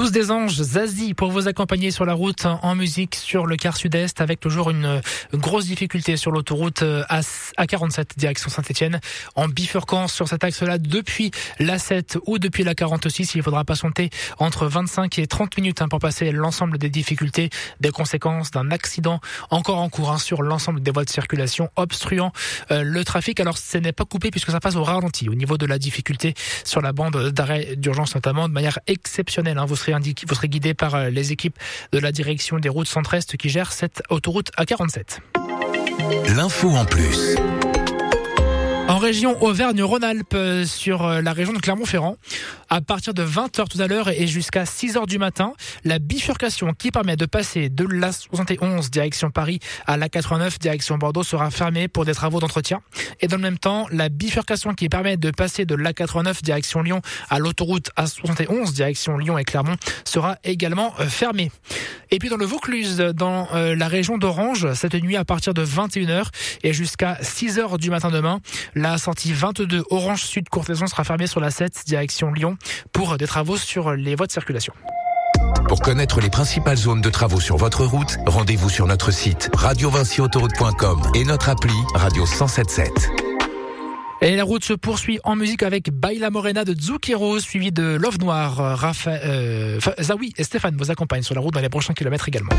Tous des anges, Zazie pour vous accompagner sur la route en musique sur le quart sud-est avec toujours une grosse difficulté sur l'autoroute A47 direction Saint-Etienne en bifurquant sur cet axe-là depuis l'A7 ou depuis la 46. Il faudra patienter entre 25 et 30 minutes pour passer l'ensemble des difficultés, des conséquences d'un accident encore en cours sur l'ensemble des voies de circulation obstruant le trafic. Alors ce n'est pas coupé puisque ça passe au ralenti au niveau de la difficulté sur la bande d'arrêt d'urgence notamment de manière exceptionnelle. Vous serez guidé par les équipes de la direction des routes centre-est qui gèrent cette autoroute A47. L'info en plus. En région Auvergne-Rhône-Alpes, sur la région de Clermont-Ferrand, à partir de 20h tout à l'heure et jusqu'à 6h du matin, la bifurcation qui permet de passer de l'A71 direction Paris à l'A89 direction Bordeaux sera fermée pour des travaux d'entretien. Et dans le même temps, la bifurcation qui permet de passer de l'A89 direction Lyon à l'autoroute A71 direction Lyon et Clermont sera également fermée. Et puis dans le Vaucluse, dans la région d'Orange, cette nuit à partir de 21h et jusqu'à 6h du matin demain, la sortie 22 Orange Sud Courthéson sera fermée sur la 7 direction Lyon pour des travaux sur les voies de circulation. Pour connaître les principales zones de travaux sur votre route, rendez-vous sur notre site radiovinciautoroute.com et notre appli Radio 107.7. Et la route se poursuit en musique avec Baila Morena de Zucchero, suivi de Love Noir. Zawi et Stéphane vous accompagnent sur la route dans les prochains kilomètres également.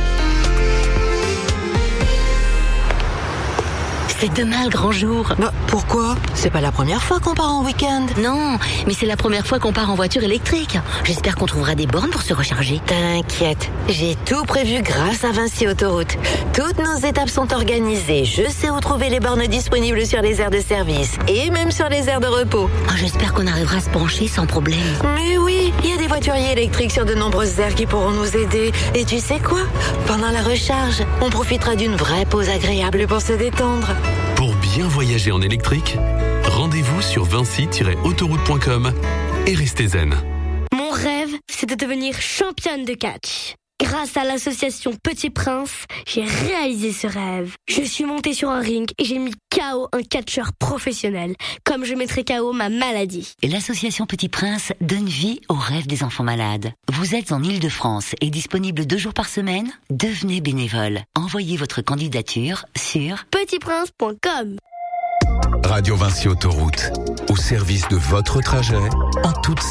C'est demain le grand jour. Bah, pourquoi ? C'est pas la première fois qu'on part en week-end. Non, mais c'est la première fois qu'on part en voiture électrique. J'espère qu'on trouvera des bornes pour se recharger. T'inquiète, j'ai tout prévu grâce à Vinci Autoroute. Toutes nos étapes sont organisées. Je sais où trouver les bornes disponibles sur les aires de service et même sur les aires de repos. Oh, j'espère qu'on arrivera à se brancher sans problème. Mais oui, il y a des voituriers électriques sur de nombreuses aires qui pourront nous aider. Et tu sais quoi ? Pendant la recharge, on profitera d'une vraie pause agréable pour se détendre. Pour bien voyager en électrique, rendez-vous sur vinci-autoroute.com et restez zen. Mon rêve, c'est de devenir championne de catch. Grâce à l'association Petit Prince, j'ai réalisé ce rêve. Je suis montée sur un ring et j'ai mis KO un catcheur professionnel, comme je mettrai KO ma maladie. L'association Petit Prince donne vie aux rêves des enfants malades. Vous êtes en Île-de-France et disponible 2 jours par semaine ? Devenez bénévole. Envoyez votre candidature sur petitprince.com. Radio Vinci Autoroute, au service de votre trajet en toute